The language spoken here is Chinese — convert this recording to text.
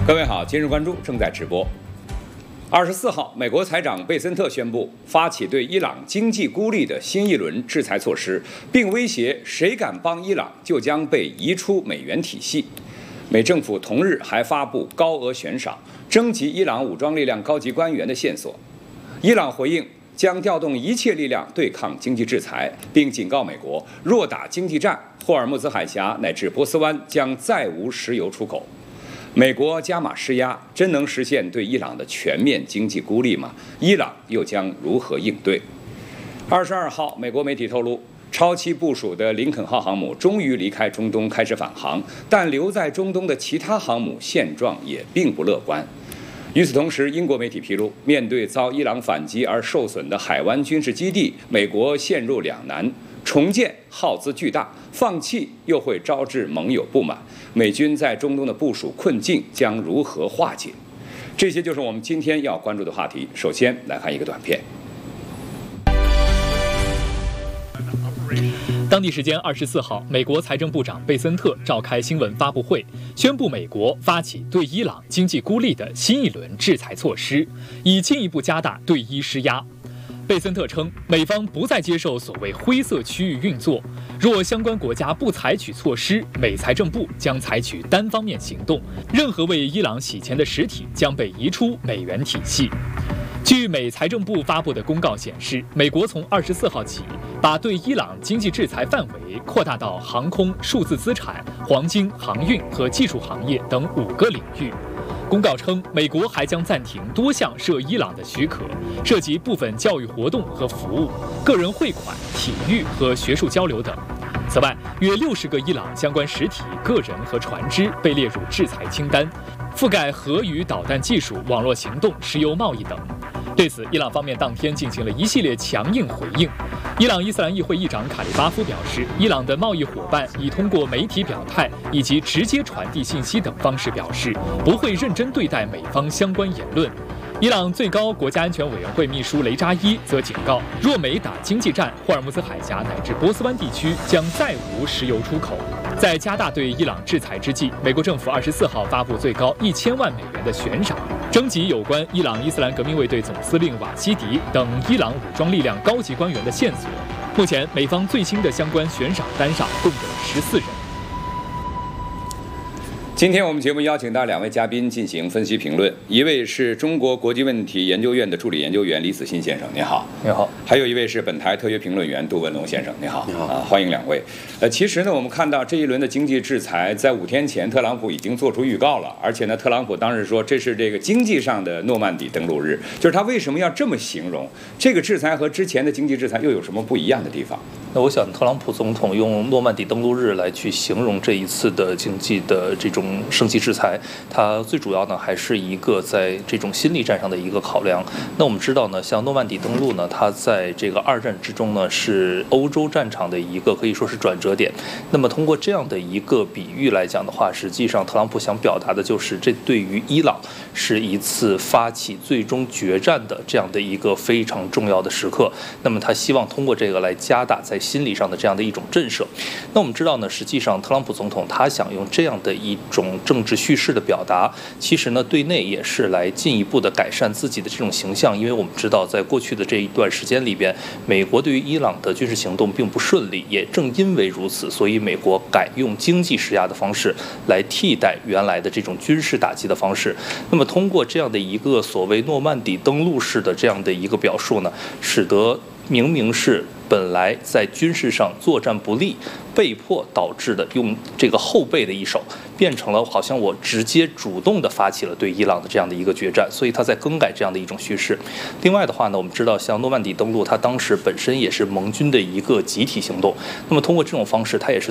各位好，今日关注正在直播。24号，美国财长贝森特宣布发起对伊朗经济孤立的新一轮制裁措施，并威胁谁敢帮伊朗就将被移出美元体系。美政府同日还发布高额悬赏，征集伊朗武装力量高级官员的线索。伊朗回应将调动一切力量对抗经济制裁，并警告美国，若打经济战，霍尔木兹海峡乃至波斯湾将再无石油出口。美国加码施压，真能实现对伊朗的全面经济孤立吗？伊朗又将如何应对？22号，美国媒体透露，超期部署的林肯号航母终于离开中东，开始返航，但留在中东的其他航母现状也并不乐观。与此同时，英国媒体披露，面对遭伊朗反击而受损的海湾军事基地，美国陷入两难：重建耗资巨大，放弃又会招致盟友不满。美军在中东的部署困境将如何化解？这些就是我们今天要关注的话题。首先来看一个短片。 当地时间24号，美国财政部长贝森特召开新闻发布会，宣布美国发起对伊朗经济孤立的新一轮制裁措施，以进一步加大对伊施压。贝森特称，美方不再接受所谓灰色区域运作，若相关国家不采取措施，美财政部将采取单方面行动，任何为伊朗洗钱的实体将被移出美元体系。据美财政部发布的公告显示，美国从24号起，把对伊朗经济制裁范围扩大到航空、数字资产、黄金、航运和技术行业等5个领域。公告称，美国还将暂停多项涉伊朗的许可，涉及部分教育活动和服务、个人汇款、体育和学术交流等。此外，约60个伊朗相关实体、个人和船只被列入制裁清单，覆盖核与导弹技术、网络行动、石油贸易等。对此，伊朗方面当天进行了一系列强硬回应。伊朗伊斯兰议会议长卡利巴夫表示，伊朗的贸易伙伴已通过媒体表态以及直接传递信息等方式表示，不会认真对待美方相关言论。伊朗最高国家安全委员会秘书雷扎伊则警告，若美打经济战，霍尔木兹海峡乃至波斯湾地区将再无石油出口。在加大对伊朗制裁之际，美国政府24号发布最高1000万美元的悬赏，征集有关伊朗伊斯兰革命卫队总司令瓦希迪等伊朗武装力量高级官员的线索。目前，美方最新的相关悬赏单上共有14人。 今天我们节目邀请到2位嘉宾进行分析评论，一位是中国国际问题研究院的助理研究员李子欣先生，你好。 你好。 还有一位是本台特约评论员杜文龙先生，你好。 你好。 欢迎2位。其实呢，我们看到这一轮的经济制裁，在5天前特朗普已经做出预告了，而且呢，特朗普当时说这是这个经济上的诺曼底登陆日，就是他为什么要这么形容这个制裁和之前的经济制裁又有什么不一样的地方？ 那我想，特朗普总统用诺曼底登陆日来去形容这一次的经济的这种升级制裁，它最主要呢还是一个在这种心理战上的一个考量。那我们知道呢，像诺曼底登陆呢，它在这个2战之中呢是欧洲战场的一个可以说是转折点。那么通过这样的一个比喻来讲的话，实际上特朗普想表达的就是，这对于伊朗是一次发起最终决战的这样的一个非常重要的时刻。那么他希望通过这个来加大在心理上的这样的一种震慑。那我们知道呢，实际上特朗普总统他想用这样的一种政治叙事的表达，其实呢对内也是来进一步的改善自己的这种形象。因为我们知道，在过去的这一段时间里边，美国对于伊朗的军事行动并不顺利，也正因为如此，所以美国改用经济施压的方式来替代原来的这种军事打击的方式。那么通过这样的一个所谓诺曼底登陆式的这样的一个表述呢，使得明明是本来在军事上作战不利，被迫导致的用这个后备的一手，变成了好像我直接主动的发起了对伊朗的这样的一个决战，所以他在更改这样的一种叙事。另外的话呢，我们知道像诺曼底登陆，它当时本身也是盟军的一个集体行动，那么通过这种方式，它也是